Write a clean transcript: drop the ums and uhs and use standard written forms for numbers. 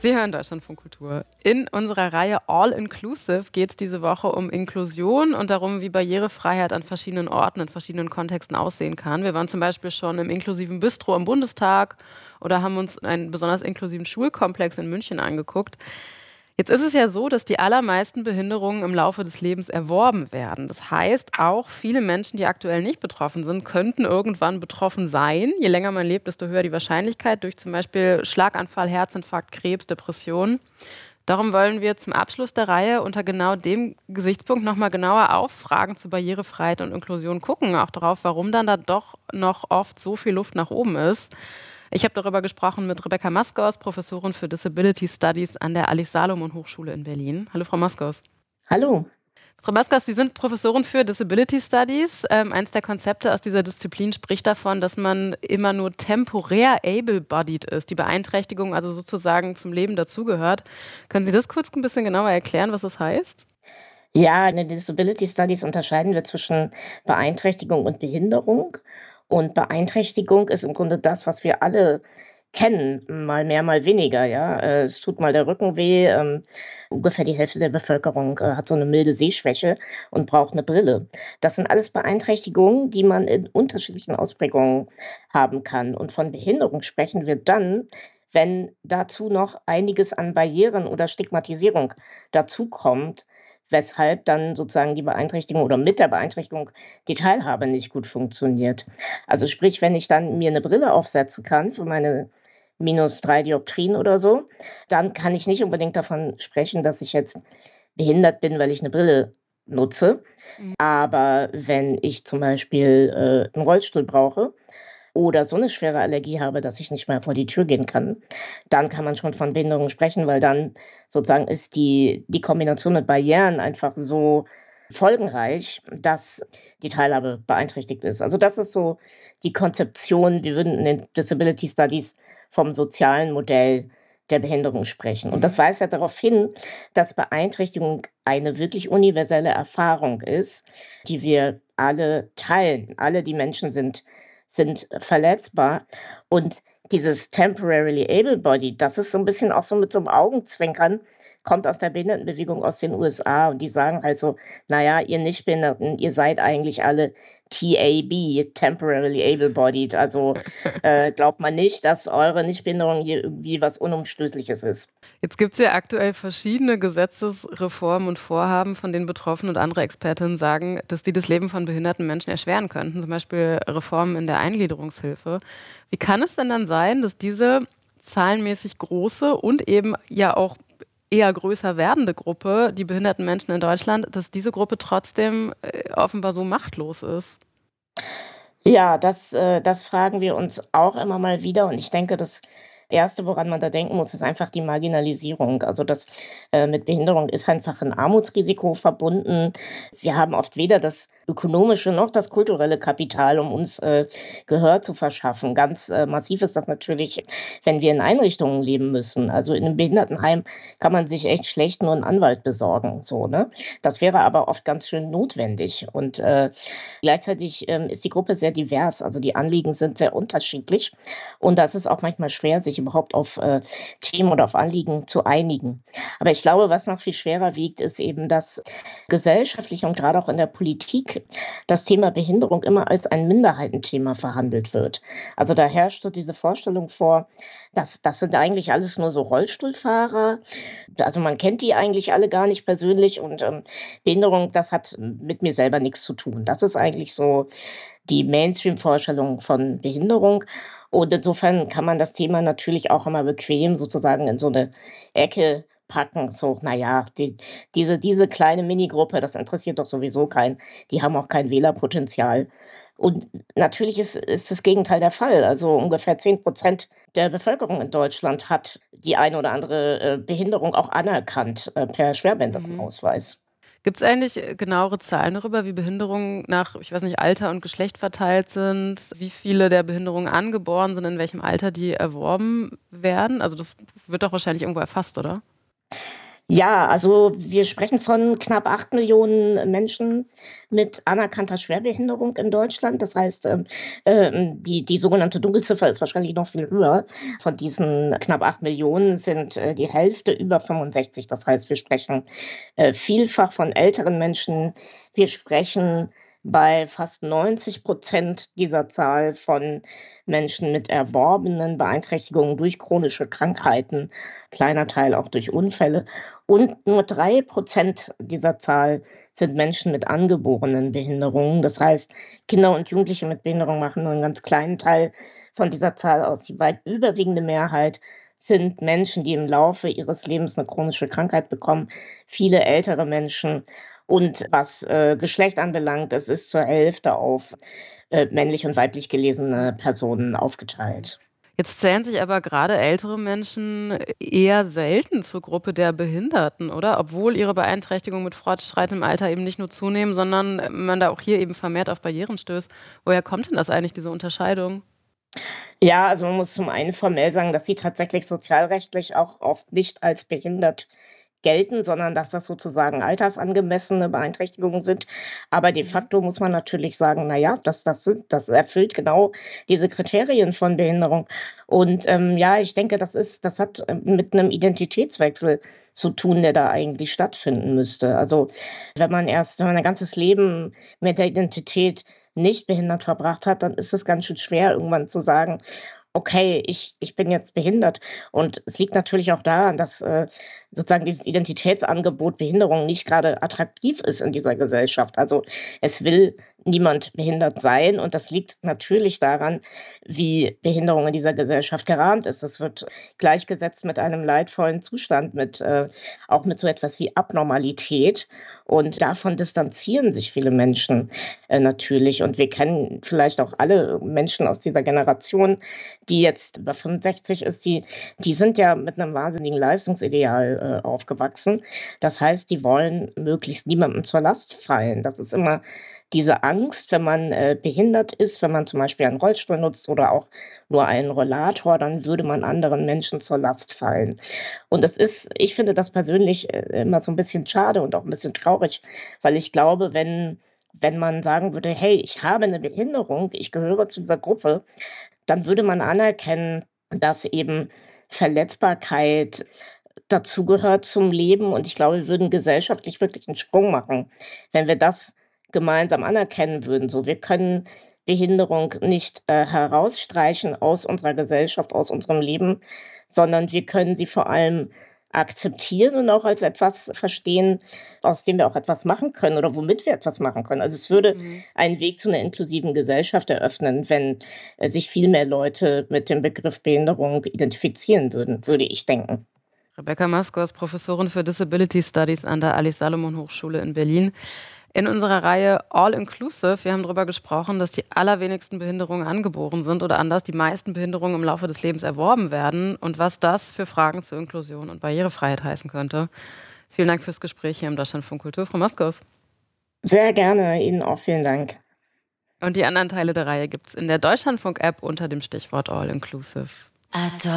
Sie hören Deutschlandfunk Kultur. In unserer Reihe All Inclusive geht es diese Woche um Inklusion und darum, wie Barrierefreiheit an verschiedenen Orten, in verschiedenen Kontexten aussehen kann. Wir waren zum Beispiel schon im inklusiven Bistro am Bundestag oder haben uns einen besonders inklusiven Schulkomplex in München angeguckt. Jetzt ist es ja so, dass die allermeisten Behinderungen im Laufe des Lebens erworben werden. Das heißt, auch viele Menschen, die aktuell nicht betroffen sind, könnten irgendwann betroffen sein. Je länger man lebt, desto höher die Wahrscheinlichkeit durch zum Beispiel Schlaganfall, Herzinfarkt, Krebs, Depression. Darum wollen wir zum Abschluss der Reihe unter genau dem Gesichtspunkt nochmal genauer auf Fragen zu Barrierefreiheit und Inklusion gucken, auch darauf, warum dann da doch noch oft so viel Luft nach oben ist. Ich habe darüber gesprochen mit Rebecca Maskos, Professorin für Disability Studies an der Alice-Salomon-Hochschule in Berlin. Hallo, Frau Maskos. Hallo. Frau Maskos, Sie sind Professorin für Disability Studies. Eins der Konzepte aus dieser Disziplin spricht davon, dass man immer nur temporär able-bodied ist, die Beeinträchtigung also sozusagen zum Leben dazugehört. Können Sie das kurz ein bisschen genauer erklären, was das heißt? Ja, in den Disability Studies unterscheiden wir zwischen Beeinträchtigung und Behinderung. Und Beeinträchtigung ist im Grunde das, was wir alle kennen, mal mehr, mal weniger, ja. Es tut mal der Rücken weh, ungefähr die Hälfte der Bevölkerung hat so eine milde Sehschwäche und braucht eine Brille. Das sind alles Beeinträchtigungen, die man in unterschiedlichen Ausprägungen haben kann. Und von Behinderung sprechen wir dann, wenn dazu noch einiges an Barrieren oder Stigmatisierung dazukommt, weshalb dann sozusagen die Beeinträchtigung oder mit der Beeinträchtigung die Teilhabe nicht gut funktioniert. Also sprich, wenn ich dann mir eine Brille aufsetzen kann für meine -3 Dioptrien oder so, dann kann ich nicht unbedingt davon sprechen, dass ich jetzt behindert bin, weil ich eine Brille nutze. Mhm. Aber wenn ich zum Beispiel, 'n Rollstuhl brauche oder so eine schwere Allergie habe, dass ich nicht mehr vor die Tür gehen kann, dann kann man schon von Behinderung sprechen, weil dann sozusagen ist die Kombination mit Barrieren einfach so folgenreich, dass die Teilhabe beeinträchtigt ist. Also, das ist so die Konzeption. Wir würden in den Disability Studies vom sozialen Modell der Behinderung sprechen. Und das Mhm. weist ja darauf hin, dass Beeinträchtigung eine wirklich universelle Erfahrung ist, die wir alle teilen. Alle die Menschen sind verletzbar. Und dieses temporarily able-bodied, das ist so ein bisschen auch so mit so einem Augenzwinkern, kommt aus der Behindertenbewegung aus den USA. Und die sagen also: „Na ja, ihr Nichtbehinderten, ihr seid eigentlich alle TAB, temporarily able-bodied. Also, glaubt mal nicht, dass eure Nichtbehinderung hier irgendwie was Unumstößliches ist." Jetzt gibt es ja aktuell verschiedene Gesetzesreformen und Vorhaben, von denen Betroffene und andere Expertinnen sagen, dass die das Leben von behinderten Menschen erschweren könnten, zum Beispiel Reformen in der Eingliederungshilfe. Wie kann es denn dann sein, dass diese zahlenmäßig große und eben ja auch eher größer werdende Gruppe, die behinderten Menschen in Deutschland, dass diese Gruppe trotzdem offenbar so machtlos ist? Ja, das fragen wir uns auch immer mal wieder, und ich denke, das Erste, woran man da denken muss, ist einfach die Marginalisierung. Also, das, mit Behinderung ist einfach ein Armutsrisiko verbunden. Wir haben oft weder das ökonomische noch das kulturelle Kapital, um uns, Gehör zu verschaffen. Ganz, massiv ist das natürlich, wenn wir in Einrichtungen leben müssen. Also, in einem Behindertenheim kann man sich echt schlecht nur einen Anwalt besorgen, so, ne? Das wäre aber oft ganz schön notwendig, und, gleichzeitig, ist die Gruppe sehr divers, also die Anliegen sind sehr unterschiedlich, und das ist auch manchmal schwer, sich überhaupt auf Themen oder auf Anliegen zu einigen. Aber ich glaube, was noch viel schwerer wiegt, ist eben, dass gesellschaftlich und gerade auch in der Politik das Thema Behinderung immer als ein Minderheitenthema verhandelt wird. Also da herrscht so diese Vorstellung vor, dass das sind eigentlich alles nur so Rollstuhlfahrer. Also man kennt die eigentlich alle gar nicht persönlich, und Behinderung, das hat mit mir selber nichts zu tun. Das ist eigentlich so die Mainstream-Vorstellung von Behinderung. Und insofern kann man das Thema natürlich auch immer bequem sozusagen in so eine Ecke packen. So, naja, diese kleine Minigruppe, das interessiert doch sowieso keinen. Die haben auch kein Wählerpotenzial. Und natürlich ist das Gegenteil der Fall. Also ungefähr 10% der Bevölkerung in Deutschland hat die eine oder andere Behinderung auch anerkannt per Mhm. Schwerbehindertenausweis. Gibt es eigentlich genauere Zahlen darüber, wie Behinderungen nach, ich weiß nicht, Alter und Geschlecht verteilt sind, wie viele der Behinderungen angeboren sind, in welchem Alter die erworben werden? Also das wird doch wahrscheinlich irgendwo erfasst, oder? Ja, also wir sprechen von knapp 8 Millionen Menschen mit anerkannter Schwerbehinderung in Deutschland. Das heißt, die sogenannte Dunkelziffer ist wahrscheinlich noch viel höher. Von diesen knapp 8 Millionen sind die Hälfte über 65. Das heißt, wir sprechen vielfach von älteren Menschen. Wir sprechen bei fast 90% dieser Zahl von Menschen mit erworbenen Beeinträchtigungen durch chronische Krankheiten, kleiner Teil auch durch Unfälle. Und nur 3% dieser Zahl sind Menschen mit angeborenen Behinderungen. Das heißt, Kinder und Jugendliche mit Behinderung machen nur einen ganz kleinen Teil von dieser Zahl aus. Die weit überwiegende Mehrheit sind Menschen, die im Laufe ihres Lebens eine chronische Krankheit bekommen, viele ältere Menschen. Und was Geschlecht anbelangt, es ist zur Hälfte auf männlich und weiblich gelesene Personen aufgeteilt. Jetzt zählen sich aber gerade ältere Menschen eher selten zur Gruppe der Behinderten, oder? Obwohl ihre Beeinträchtigungen mit fortschreitendem Alter eben nicht nur zunehmen, sondern man da auch hier eben vermehrt auf Barrieren stößt. Woher kommt denn das eigentlich, diese Unterscheidung? Ja, also man muss zum einen formell sagen, dass sie tatsächlich sozialrechtlich auch oft nicht als behindert gelten, sondern dass das sozusagen altersangemessene Beeinträchtigungen sind. Aber de Mhm. facto muss man natürlich sagen, na ja, das erfüllt genau diese Kriterien von Behinderung. Und ja, ich denke, das hat mit einem Identitätswechsel zu tun, der da eigentlich stattfinden müsste. Also wenn man ein ganzes Leben mit der Identität nicht behindert verbracht hat, dann ist es ganz schön schwer, irgendwann zu sagen: „Okay, ich bin jetzt behindert.“ Und es liegt natürlich auch daran, dass sozusagen dieses Identitätsangebot Behinderung nicht gerade attraktiv ist in dieser Gesellschaft. Also, es will niemand behindert sein und das liegt natürlich daran, wie Behinderung in dieser Gesellschaft gerahmt ist. Das wird gleichgesetzt mit einem leidvollen Zustand, mit auch mit so etwas wie Abnormalität und davon distanzieren sich viele Menschen natürlich. Und wir kennen vielleicht auch alle Menschen aus dieser Generation, die jetzt über 65 ist, die sind ja mit einem wahnsinnigen Leistungsideal aufgewachsen. Das heißt, die wollen möglichst niemandem zur Last fallen. Das ist immer diese Angst, wenn man behindert ist, wenn man zum Beispiel einen Rollstuhl nutzt oder auch nur einen Rollator, dann würde man anderen Menschen zur Last fallen. Und ich finde das persönlich immer so ein bisschen schade und auch ein bisschen traurig, weil ich glaube, wenn man sagen würde: „Hey, ich habe eine Behinderung, ich gehöre zu dieser Gruppe“, dann würde man anerkennen, dass eben Verletzbarkeit dazugehört zum Leben. Und ich glaube, wir würden gesellschaftlich wirklich einen Sprung machen, wenn wir das gemeinsam anerkennen würden. So, wir können Behinderung nicht herausstreichen aus unserer Gesellschaft, aus unserem Leben, sondern wir können sie vor allem akzeptieren und auch als etwas verstehen, aus dem wir auch etwas machen können oder womit wir etwas machen können. Also es würde Mhm. einen Weg zu einer inklusiven Gesellschaft eröffnen, wenn sich viel mehr Leute mit dem Begriff Behinderung identifizieren würden, würde ich denken. Rebecca Maskos, Professorin für Disability Studies an der Alice-Salomon-Hochschule in Berlin. In unserer Reihe All Inclusive, wir haben darüber gesprochen, dass die allerwenigsten Behinderungen angeboren sind oder anders, die meisten Behinderungen im Laufe des Lebens erworben werden und was das für Fragen zur Inklusion und Barrierefreiheit heißen könnte. Vielen Dank fürs Gespräch hier im Deutschlandfunk Kultur, Frau Maskos. Sehr gerne, Ihnen auch vielen Dank. Und die anderen Teile der Reihe gibt es in der Deutschlandfunk-App unter dem Stichwort All Inclusive.